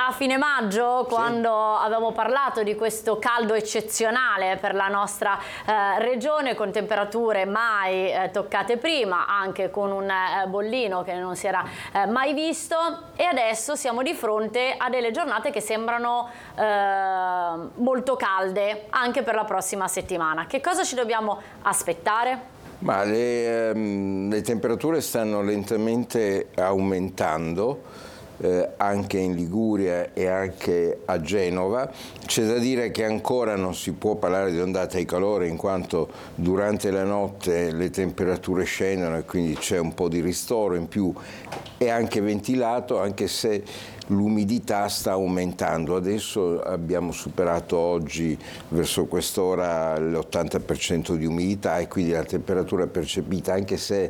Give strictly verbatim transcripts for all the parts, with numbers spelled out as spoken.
a fine maggio, quando sì. avevamo parlato di questo caldo eccezionale per la nostra eh, regione, con temperature mai eh, toccate prima, anche con un eh, bollino che non si era eh, mai visto, e adesso siamo di fronte a delle giornate che sembrano eh, molto calde anche per la prossima settimana. Che cosa ci dobbiamo aspettare? Ma le, ehm, le temperature stanno lentamente aumentando, eh, anche in Liguria e anche a Genova. C'è da dire che ancora non si può parlare di ondata di calore, in quanto durante la notte le temperature scendono e quindi c'è un po' di ristoro in più. È anche ventilato, anche se l'umidità sta aumentando. Adesso abbiamo superato oggi verso quest'ora l'ottanta per cento di umidità e quindi la temperatura percepita, anche se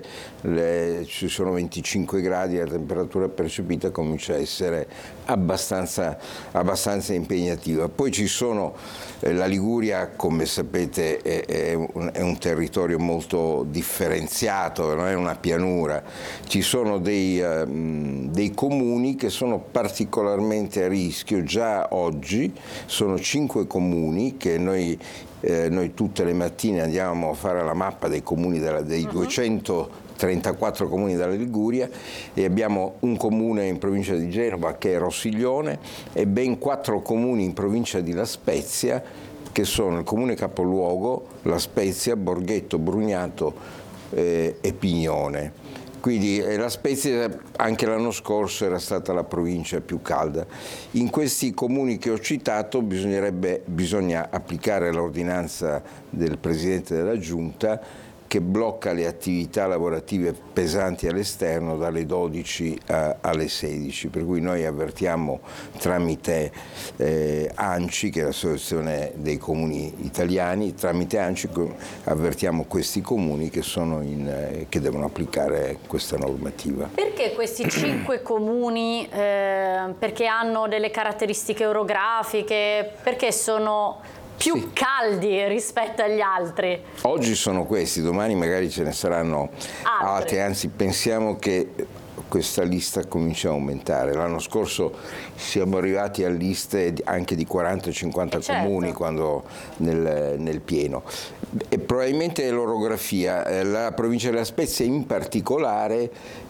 le, ci sono venticinque gradi, la temperatura percepita comincia a essere abbastanza, abbastanza impegnativa. Poi ci sono, eh, la Liguria, come sapete, è, è, un, è un territorio molto differenziato, non è una pianura. Ci sono dei, um, dei comuni che sono particolarmente a rischio già oggi. Sono cinque comuni che noi, eh, noi tutte le mattine andiamo a fare la mappa dei comuni della, dei uh-huh. duecentotrentaquattro comuni della Liguria, e abbiamo un comune in provincia di Genova che è Rossiglione e ben quattro comuni in provincia di La Spezia, che sono il comune capoluogo, La Spezia, Borghetto, Brugnato eh, e Pignone. Quindi eh, La Spezia anche l'anno scorso era stata la provincia più calda. In questi comuni che ho citato bisognerebbe, bisogna applicare l'ordinanza del Presidente della Giunta, che blocca le attività lavorative pesanti all'esterno dalle dodici a, alle sedici, per cui noi avvertiamo tramite eh, ANCI, che è l'Associazione dei Comuni Italiani, tramite ANCI avvertiamo questi comuni che, sono in, eh, che devono applicare questa normativa. Perché questi cinque comuni? Eh, perché hanno delle caratteristiche orografiche? Perché sono più sì. caldi rispetto agli altri? Oggi sono questi, domani magari ce ne saranno altri, altri. Anzi pensiamo che questa lista comincia a aumentare. L'anno scorso siamo arrivati a liste anche di quaranta cinquanta certo. comuni quando nel, nel pieno. E probabilmente l'orografia, la provincia della Spezia in particolare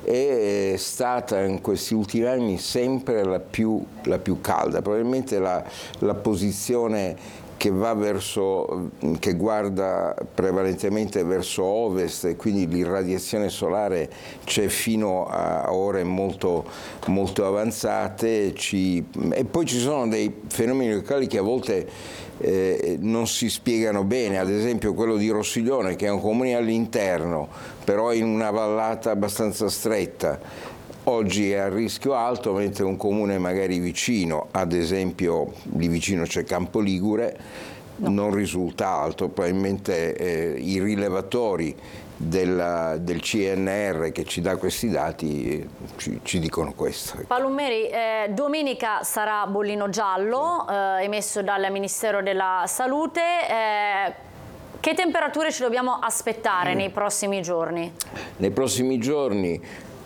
è stata in questi ultimi anni sempre la più, la più calda, probabilmente la, la posizione che va verso, che guarda prevalentemente verso ovest, e quindi l'irradiazione solare c'è fino a ore molto, molto avanzate. Ci, e poi ci sono dei fenomeni locali che a volte eh, non si spiegano bene, ad esempio quello di Rossiglione, che è un comune all'interno, però in una vallata abbastanza stretta. Oggi è a rischio alto, mentre un comune magari vicino, ad esempio lì vicino c'è Campo Ligure, no. non risulta alto. Probabilmente eh, i rilevatori della, del C N R che ci dà questi dati eh, ci, ci dicono questo. Palumeri, eh, domenica sarà bollino giallo eh, emesso dal Ministero della Salute. Eh, che temperature ci dobbiamo aspettare mm. nei prossimi giorni? Nei prossimi giorni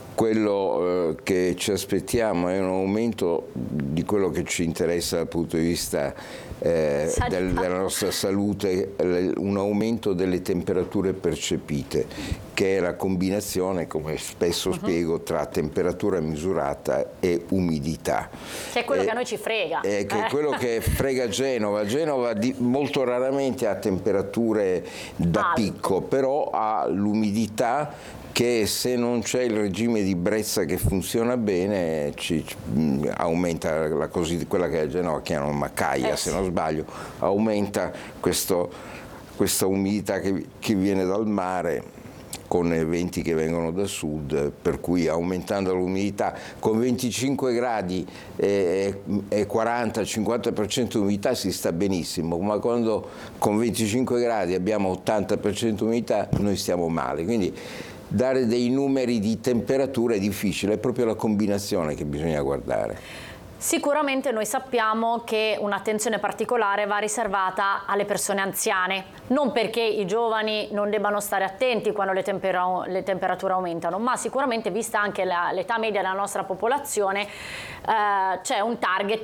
quello eh, che ci aspettiamo è un aumento di quello che ci interessa dal punto di vista eh, del, della nostra salute, un aumento delle temperature percepite, che è la combinazione, come spesso uh-huh. spiego, tra temperatura misurata e umidità. Che è quello eh, che a noi ci frega. Eh, che è quello che frega Genova. Genova di, molto raramente ha temperature da Alto. picco, però ha l'umidità che, se non c'è il regime di brezza che funziona bene, ci, ci, aumenta la così, quella che a Genova chiamano macaia, eh, se non sbaglio, aumenta questo, questa umidità che, che viene dal mare con venti che vengono da sud, per cui aumentando l'umidità con venticinque gradi e, e quaranta cinquanta per cento di umidità si sta benissimo, ma quando con venticinque gradi abbiamo ottanta per cento di umidità noi stiamo male. Quindi dare dei numeri di temperatura è difficile, è proprio la combinazione che bisogna guardare. Sicuramente noi sappiamo che un'attenzione particolare va riservata alle persone anziane, non perché i giovani non debbano stare attenti quando le, tempera le temperature aumentano, ma sicuramente, vista anche l'età media della nostra popolazione, eh, c'è un target